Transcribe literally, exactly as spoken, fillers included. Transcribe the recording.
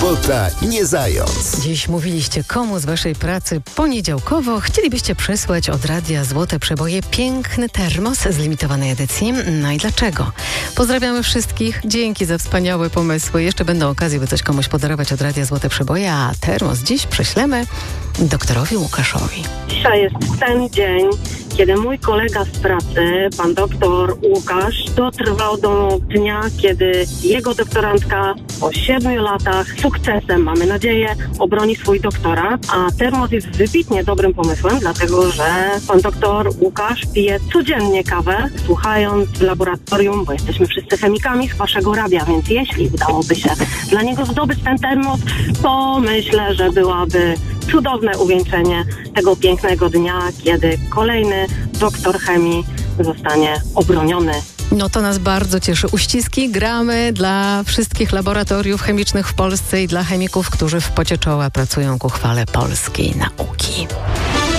sobota nie zając. Dziś mówiliście, komu z waszej pracy poniedziałkowo chcielibyście przesłać od radia Złote Przeboje piękny termos z limitowanej edycji. No i dlaczego? Pozdrawiamy wszystkich. Dzięki za wspaniałe pomysły. Jeszcze będą okazje, by coś komuś podarować od radia Złote Przeboje, a termos dziś prześlemy doktorowi Łukaszowi. Dzisiaj jest ten dzień, kiedy mój kolega z pracy, pan doktor Łukasz, dotrwał do dnia, kiedy jego doktorantka po siedmiu latach sukcesem, mamy nadzieję, obroni swój doktorat. A termos jest wybitnie dobrym pomysłem, dlatego że pan doktor Łukasz pije codziennie kawę, słuchając w laboratorium, bo jesteśmy wszyscy chemikami, z waszego radia, więc jeśli udałoby się dla niego zdobyć ten termos, to myślę, że byłaby cudowne uwieńczenie tego pięknego dnia, kiedy kolejny doktor chemii zostanie obroniony. No to nas bardzo cieszy. Uściski gramy dla wszystkich laboratoriów chemicznych w Polsce i dla chemików, którzy w pocie czoła pracują ku chwale polskiej nauki.